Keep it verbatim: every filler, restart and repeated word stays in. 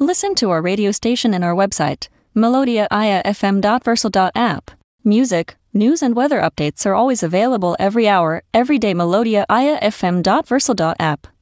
Listen to our radio station and our website, melodia i a f m dot versal dot app. Music, news and weather updates are always available every hour, every day. melodia i a f m dot versal dot app.